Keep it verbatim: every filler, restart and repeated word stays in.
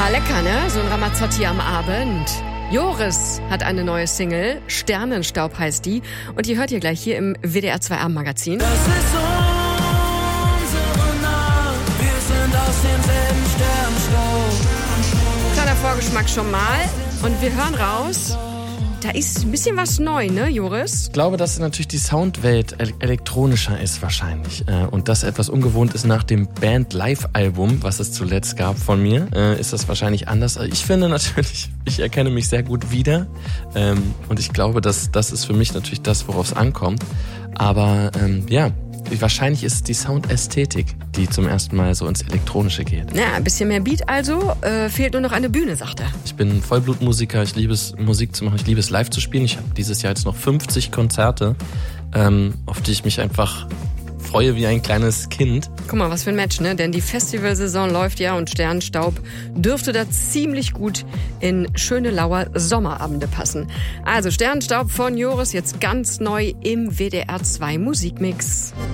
Ah, lecker, ne? So ein Ramazzotti am Abend. Joris hat eine neue Single, Sternenstaub heißt die. Und die hört ihr gleich hier im W D R zwei Abendmagazin. Das ist unsere Nacht, wir sind aus demselben Sternenstaub. Kleiner Vorgeschmack schon mal. Und wir hören raus, da ist ein bisschen was neu, ne, Joris? Ich glaube, dass natürlich die Soundwelt elektronischer ist wahrscheinlich. Und das etwas ungewohnt ist nach dem Band-Live-Album, was es zuletzt gab von mir, ist das wahrscheinlich anders. Ich finde natürlich, ich erkenne mich sehr gut wieder. Und ich glaube, dass das ist für mich natürlich das, worauf es ankommt. Aber ja, wahrscheinlich ist es die Soundästhetik, die zum ersten Mal so ins Elektronische geht. Ja, ein bisschen mehr Beat also. Äh, fehlt nur noch eine Bühne, sagt er. Ich bin Vollblutmusiker, ich liebe es, Musik zu machen, ich liebe es, live zu spielen. Ich habe dieses Jahr jetzt noch fünfzig Konzerte, ähm, auf die ich mich einfach freue wie ein kleines Kind. Guck mal, was für ein Match, ne? Denn die Festivalsaison läuft ja und Sternenstaub dürfte da ziemlich gut in schöne Lauer Sommerabende passen. Also Sternenstaub von Joris jetzt ganz neu im W D R zwei Musikmix.